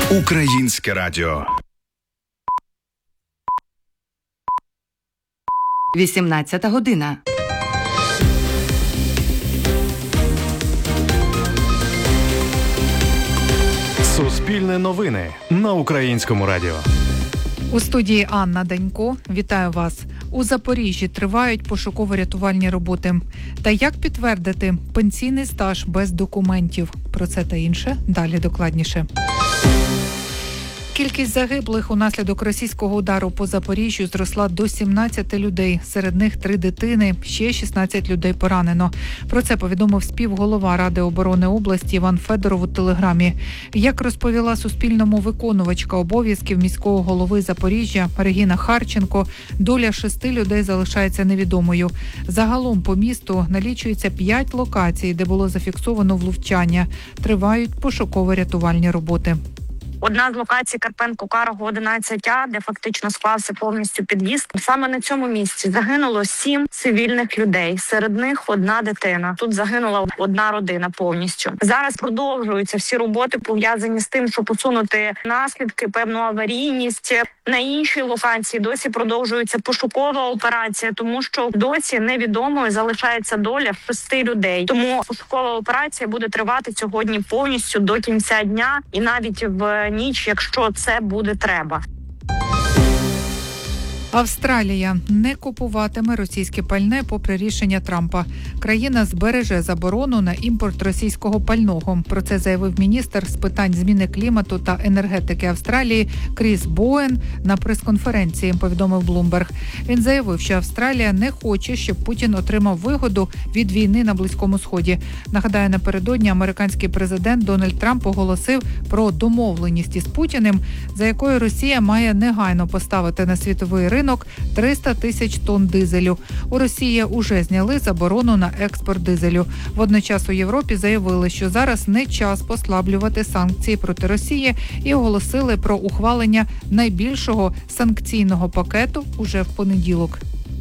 Українське радіо. 18 година. Суспільне новини на Українському радіо. У студії Анна Данько. Вітаю вас. У Запоріжжі тривають пошуково-рятувальні роботи. Та як підтвердити пенсійний стаж без документів? Про це та інше далі докладніше. Кількість загиблих унаслідок російського удару по Запоріжжю зросла до 17 людей. Серед них 3 дитини, ще 16 людей поранено. Про це повідомив співголова Ради оборони області Іван Федоров у телеграмі. Як розповіла Суспільному виконувачка обов'язків міського голови Запоріжжя Регіна Харченко, доля 6 людей залишається невідомою. Загалом по місту налічується 5 локацій, де було зафіксовано влучання. Тривають пошуково-рятувальні роботи. Одна з локацій Карпенко-Карого 11А, де фактично склався повністю під'їзд. Саме на цьому місці загинуло 7 цивільних людей. Серед них 1 дитина. Тут загинула 1 родина повністю. Зараз продовжуються всі роботи, пов'язані з тим, щоб усунути наслідки, певну аварійність. На іншій локації досі продовжується пошукова операція, тому що досі невідомою залишається доля 6 людей. Тому пошукова операція буде тривати сьогодні повністю до кінця дня і навіть в ніч, якщо це буде треба. Австралія не купуватиме російське пальне попри рішення Трампа. Країна збереже заборону на імпорт російського пального. Про це заявив міністр з питань зміни клімату та енергетики Австралії Кріс Боуен на прес-конференції, повідомив Bloomberg. Він заявив, що Австралія не хоче, щоб Путін отримав вигоду від війни на Близькому Сході. Нагадаю, напередодні американський президент Дональд Трамп оголосив про домовленість із Путіним, за якою Росія має негайно поставити на світовий ринок 300 тисяч тонн дизелю. У Росії уже зняли заборону на експорт дизелю. Водночас у Європі заявили, що зараз не час послаблювати санкції проти Росії і оголосили про ухвалення найбільшого санкційного пакету уже в понеділок.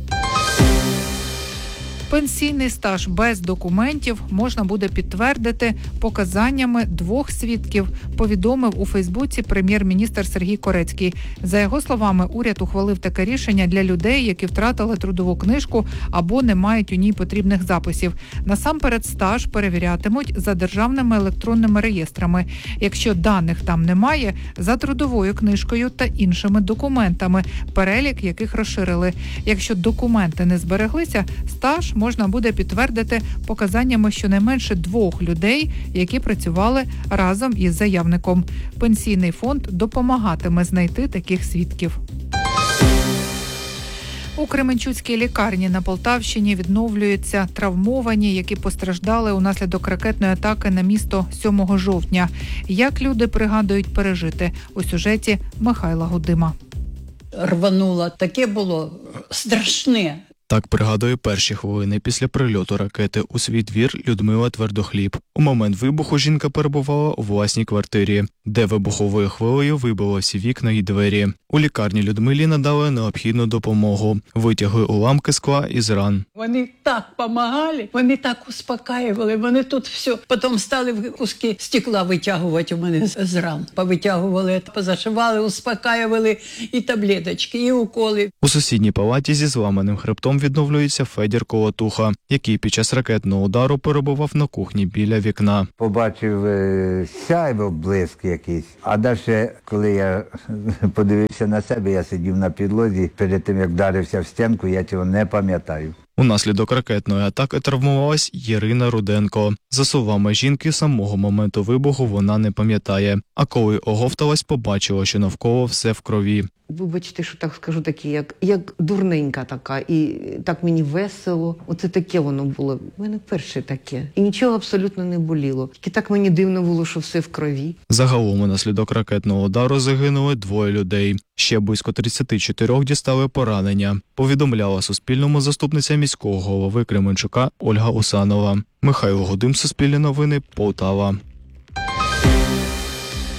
Пенсійний стаж без документів можна буде підтвердити показаннями 2 свідків, повідомив у Фейсбуці прем'єр-міністр Сергій Корецький. За його словами, уряд ухвалив таке рішення для людей, які втратили трудову книжку або не мають у ній потрібних записів. Насамперед стаж перевірятимуть за державними електронними реєстрами. Якщо даних там немає, за трудовою книжкою та іншими документами, перелік яких розширили. Якщо документи не збереглися, стаж можна буде підтвердити показаннями щонайменше 2 людей, які працювали разом із заявником. Пенсійний фонд допомагатиме знайти таких свідків. У Кременчуцькій лікарні на Полтавщині відновлюються травмовані, які постраждали унаслідок ракетної атаки на місто 7 жовтня. Як люди пригадують пережити? У сюжеті Михайла Гудима. Рвануло. Таке було страшне. Так пригадує перші хвилини після прильоту ракети у свій двір Людмила Твердохліб. У момент вибуху жінка перебувала у власній квартирі, де вибуховою хвилею вибило всі вікна й двері. У лікарні Людмилі надали необхідну допомогу. Витягли уламки скла із ран. Вони так допомагали, вони так успокаювали, вони тут все. Потім стали куски стекла витягувати у мене з ран. Повитягували, позашивали, успокаювали і таблеточки, і уколи. У сусідній палаті зі зламаним хребтом відновлюється Федір Колотуха, який під час ракетного удару перебував на кухні біля вікна. Побачив сяйво, блиск якийсь. А далі, коли я подивився на себе, я сидів на підлозі. Перед тим, як вдарився в стінку, я цього не пам'ятаю. Унаслідок ракетної атаки травмувалась Ірина Руденко. За словами жінки, самого моменту вибуху вона не пам'ятає. А коли оговталась, побачила, що навколо все в крові. Вибачте, що так скажу, такі, як дурненька така, і так мені весело. Оце таке воно було. У мене перше таке. І нічого абсолютно не боліло. Тільки так мені дивно було, що все в крові. Загалом унаслідок ракетного удару загинули 2 людей. Ще близько 34 дістали поранення. Повідомляла Суспільному заступниця міського голови Кременчука Ольга Усанова. Михайло Гудим, Суспільне новини, Полтава.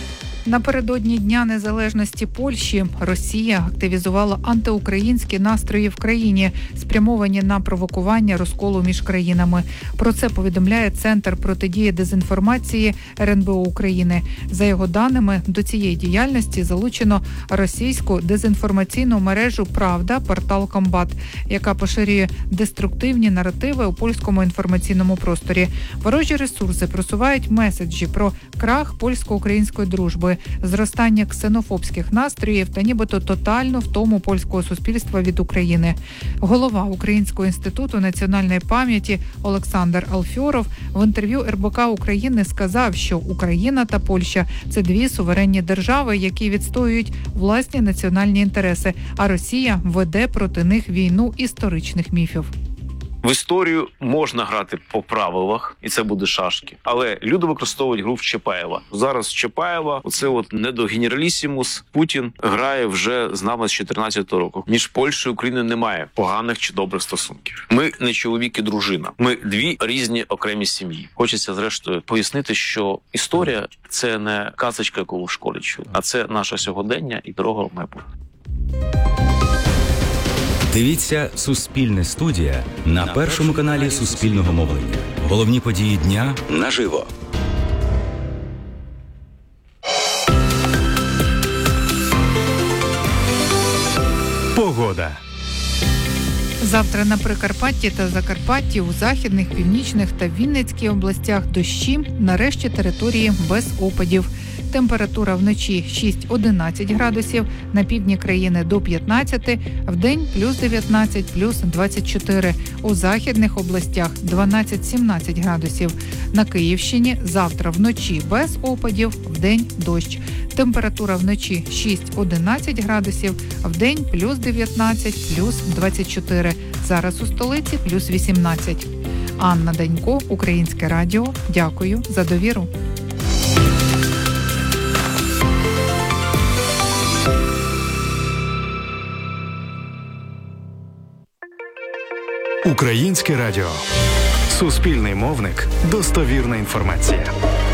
Напередодні Дня Незалежності Польщі Росія активізувала антиукраїнські настрої в країні, спрямовані на провокування розколу між країнами. Про це повідомляє Центр протидії дезінформації РНБО України. За його даними, до цієї діяльності залучено російську дезінформаційну мережу «Правда», портал «Комбат», яка поширює деструктивні наративи у польському інформаційному просторі. Ворожі ресурси просувають меседжі про крах польсько-української дружби, зростання ксенофобських настроїв та нібито тотальну втому польського суспільства від України. Голова Українського інституту національної пам'яті Олександр Алфьоров в інтерв'ю РБК України сказав, що Україна та Польща – це дві суверенні держави, які відстоюють власні національні інтереси, а Росія веде проти них війну історичних міфів. В історію можна грати по правилах, і це буде шашки. Але люди використовують гру в Чапаєва. Зараз Чапаєва, оце от недогенералісімус, Путін грає вже з нами з 14-го року. Між Польщею і Україною немає поганих чи добрих стосунків. Ми не чоловік і дружина. Ми дві різні окремі сім'ї. Хочеться, зрештою, пояснити, що історія – це не казочка, яку в школі чули, а це наше сьогодення і дорога в майбутнє. Дивіться «Суспільне студія» на першому каналі Суспільного мовлення. Головні події дня наживо. Погода. Завтра на Прикарпатті та Закарпатті, у західних, північних та Вінницькій областях дощі, нарешті території без опадів. Температура вночі 6-11 градусів, на півдні країни до 15, вдень плюс 19, плюс 24. У західних областях 12-17 градусів. На Київщині завтра вночі без опадів, вдень дощ. Температура вночі 6-11 градусів, вдень плюс 19, плюс 24. Зараз у столиці плюс 18. Анна Данько, Українське радіо. Дякую за довіру. Українське радіо. Суспільний мовник. Достовірна інформація.